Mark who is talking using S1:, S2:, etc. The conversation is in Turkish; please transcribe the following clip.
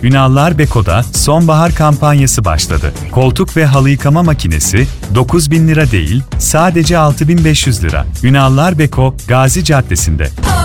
S1: Ünallar Beko'da sonbahar kampanyası başladı. Koltuk ve halı yıkama makinesi 9.000 lira değil, sadece 6.500 lira. Ünallar Beko, Gazi Caddesi'nde.